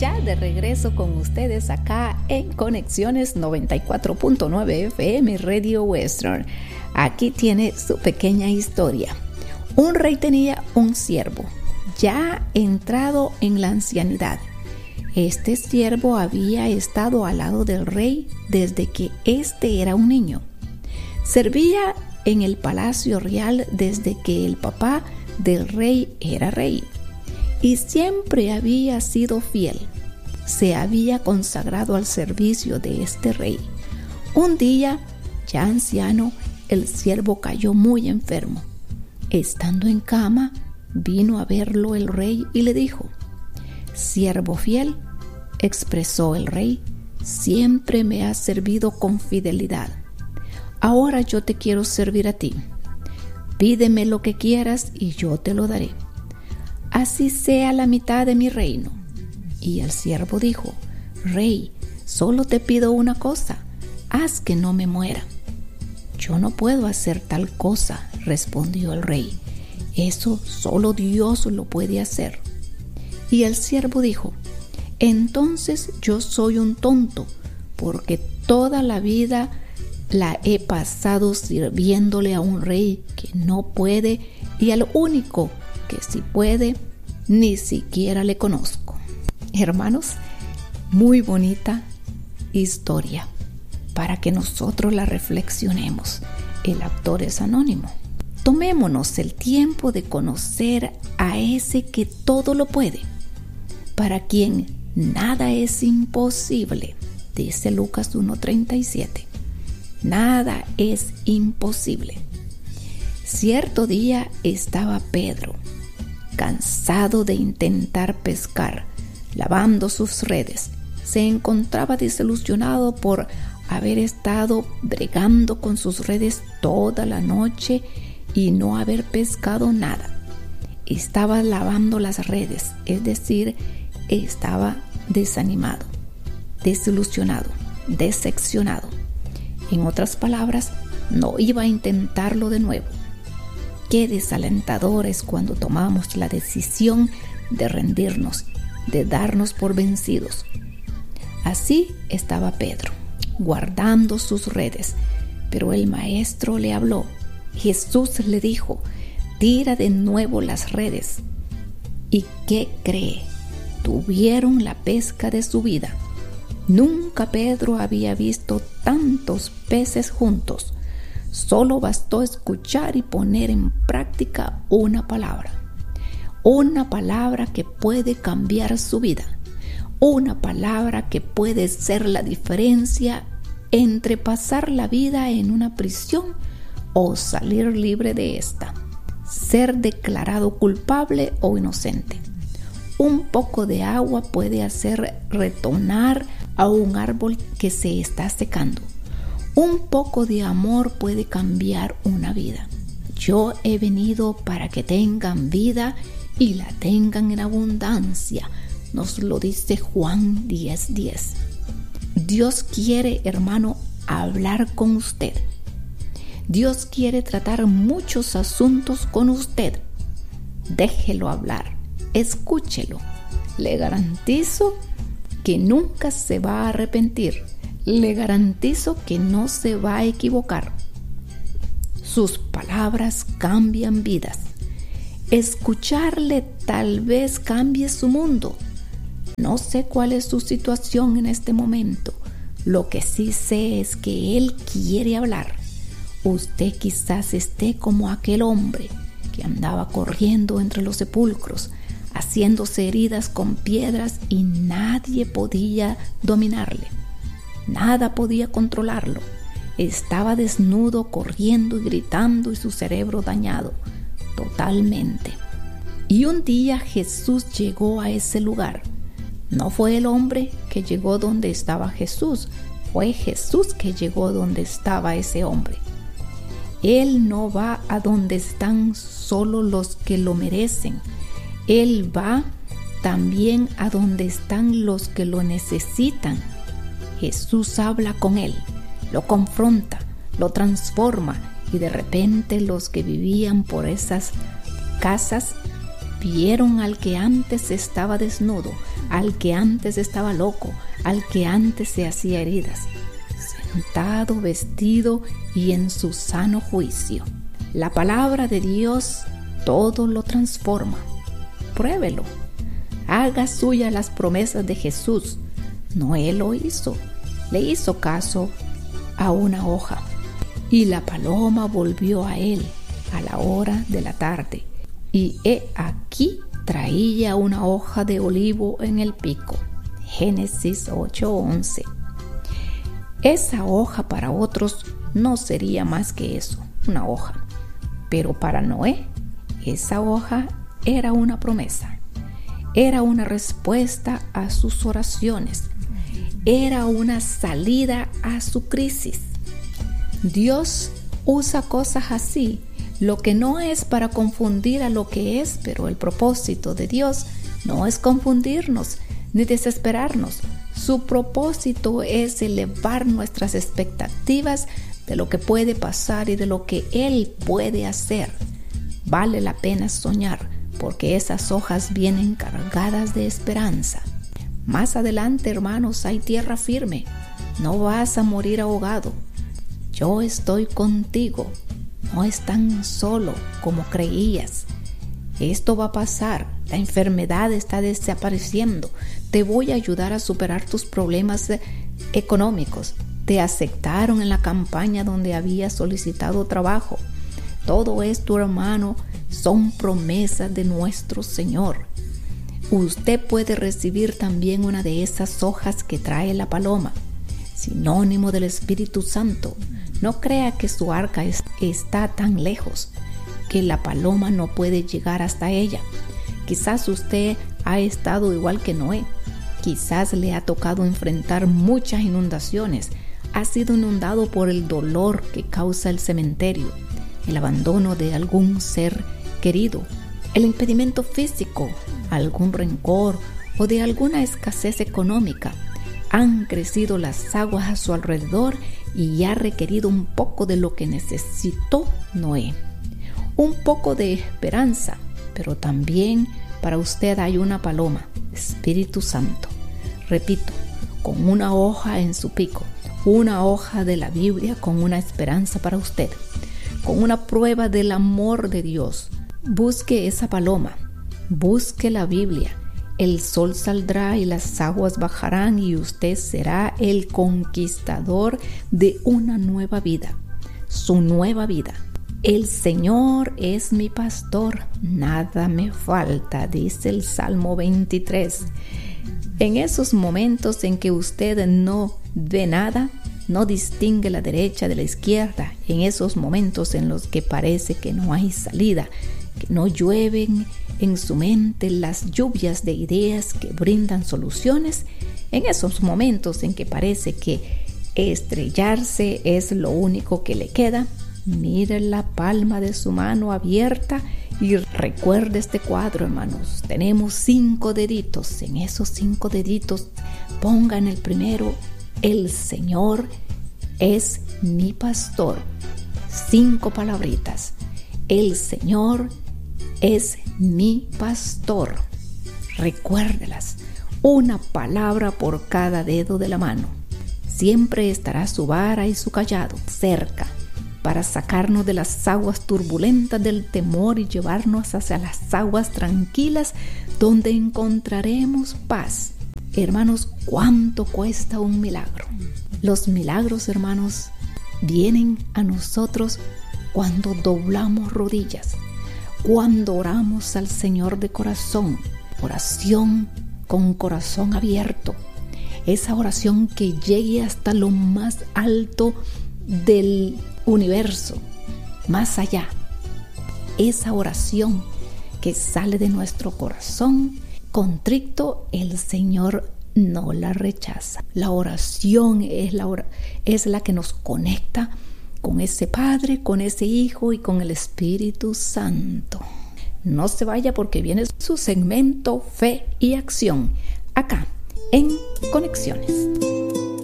Ya de regreso con ustedes acá en Conexiones 94.9 FM Radio Western. Aquí tiene su pequeña historia. Un rey tenía un siervo, ya entrado en la ancianidad. Este siervo había estado al lado del rey desde que éste era un niño. Servía en el palacio real desde que el papá del rey era rey. Y siempre había sido fiel. Se había consagrado al servicio de este rey. Un día, ya anciano, el siervo cayó muy enfermo. Estando en cama, vino a verlo el rey y le dijo: «Siervo fiel», expresó el rey, «siempre me has servido con fidelidad. Ahora yo te quiero servir a ti. Pídeme lo que quieras y yo te lo daré. Así sea la mitad de mi reino». Y el siervo dijo: «Rey, solo te pido una cosa, haz que no me muera». «Yo no puedo hacer tal cosa», respondió el rey. «Eso solo Dios lo puede hacer». Y el siervo dijo: «Entonces yo soy un tonto, porque toda la vida la he pasado sirviéndole a un rey que no puede, y al único que sí puede, ni siquiera le conozco». Hermanos, muy bonita historia para que nosotros la reflexionemos. El autor es anónimo. Tomémonos el tiempo de conocer a ese que todo lo puede, para quien nada es imposible, dice Lucas 1:37. Nada es imposible. Cierto día estaba Pedro, cansado de intentar pescar, lavando sus redes. Se encontraba desilusionado por haber estado bregando con sus redes toda la noche y no haber pescado nada. Estaba lavando las redes, es decir, estaba desanimado, desilusionado, decepcionado. En otras palabras, no iba a intentarlo de nuevo. Qué desalentador es cuando tomamos la decisión de rendirnos, de darnos por vencidos. Así estaba Pedro, guardando sus redes, pero el maestro le habló. Jesús le dijo: «Tira de nuevo las redes». ¿Y qué cree? Tuvieron la pesca de su vida. Nunca Pedro había visto tantos peces juntos. Solo bastó escuchar y poner en práctica una palabra que puede cambiar su vida, una palabra que puede ser la diferencia entre pasar la vida en una prisión o salir libre de esta, ser declarado culpable o inocente. Un poco de agua puede hacer retonar a un árbol que se está secando. Un poco de amor puede cambiar una vida. Yo he venido para que tengan vida y la tengan en abundancia, nos lo dice Juan 10:10. Dios quiere, hermano, hablar con usted. Dios quiere tratar muchos asuntos con usted. Déjelo hablar, escúchelo. Le garantizo que nunca se va a arrepentir. Le garantizo que no se va a equivocar. Sus palabras cambian vidas. Escucharle tal vez cambie su mundo. No sé cuál es su situación en este momento. Lo que sí sé es que Él quiere hablar. Usted quizás esté como aquel hombre que andaba corriendo entre los sepulcros, haciéndose heridas con piedras y nadie podía dominarle. Nada podía controlarlo. Estaba desnudo, corriendo y gritando, y su cerebro dañado totalmente. Y un día Jesús llegó a ese lugar. No fue el hombre que llegó donde estaba Jesús, fue Jesús que llegó donde estaba ese hombre. Él no va a donde están solo los que lo merecen. Él va también a donde están los que lo necesitan. Jesús habla con él, lo confronta, lo transforma, y de repente los que vivían por esas casas Vieron al que antes estaba desnudo, al que antes estaba loco, al que antes se hacía heridas, sentado, vestido y en su sano juicio. La palabra de Dios todo lo transforma. Pruébelo. Haga suya las promesas de Jesús. Noé lo hizo. Le hizo caso a una hoja. Y la paloma volvió a él a la hora de la tarde. Y he aquí traía una hoja de olivo en el pico. Génesis 8:11. Esa hoja para otros no sería más que eso, una hoja. Pero para Noé, esa hoja era una promesa. Era una respuesta a sus oraciones. Era una salida a su crisis. Dios usa cosas así, lo que no es para confundir a lo que es, pero el propósito de Dios no es confundirnos ni desesperarnos. Su propósito es elevar nuestras expectativas de lo que puede pasar y de lo que Él puede hacer. Vale la pena soñar, porque esas hojas vienen cargadas de esperanza. Más adelante, hermanos, hay tierra firme. No vas a morir ahogado. Yo estoy contigo. No es tan solo como creías. Esto va a pasar. La enfermedad está desapareciendo. Te voy a ayudar a superar tus problemas económicos. Te aceptaron en la campaña donde habías solicitado trabajo. Todo esto, hermano, son promesas de nuestro Señor. Usted puede recibir también una de esas hojas que trae la paloma, sinónimo del Espíritu Santo. No crea que su arca está tan lejos, que la paloma no puede llegar hasta ella. Quizás usted ha estado igual que Noé. Quizás le ha tocado enfrentar muchas inundaciones. Ha sido inundado por el dolor que causa el cementerio, el abandono de algún ser querido, el impedimento físico, algún rencor o de alguna escasez económica. Han crecido las aguas a su alrededor y ha requerido un poco de lo que necesitó Noé. Un poco de esperanza, pero también para usted hay una paloma, Espíritu Santo. Repito, con una hoja en su pico, una hoja de la Biblia con una esperanza para usted, con una prueba del amor de Dios. Busque esa paloma, busque la Biblia. El sol saldrá y las aguas bajarán y usted será el conquistador de una nueva vida, su nueva vida. El Señor es mi pastor, nada me falta, dice el Salmo 23. En esos momentos en que usted no ve nada, no distingue la derecha de la izquierda, en esos momentos en los que parece que no hay salida, que no llueven en su mente las lluvias de ideas que brindan soluciones, en esos momentos en que parece que estrellarse es lo único que le queda, mire la palma de su mano abierta y recuerde este cuadro, hermanos. Tenemos 5 deditos. En esos 5 deditos pongan el primero: el Señor es mi pastor. 5 palabritas. El Señor es mi pastor. Recuérdelas. Una palabra por cada dedo de la mano. Siempre estará su vara y su cayado cerca para sacarnos de las aguas turbulentas del temor y llevarnos hacia las aguas tranquilas donde encontraremos paz. Hermanos, ¿cuánto cuesta un milagro? Los milagros, hermanos, vienen a nosotros cuando doblamos rodillas, cuando oramos al Señor de corazón, oración con corazón abierto, esa oración que llegue hasta lo más alto del universo, más allá, esa oración que sale de nuestro corazón contrito, el Señor no la rechaza. La oración es la que nos conecta con ese Padre, con ese Hijo y con el Espíritu Santo. No se vaya porque viene su segmento Fe y Acción, acá en Conexiones.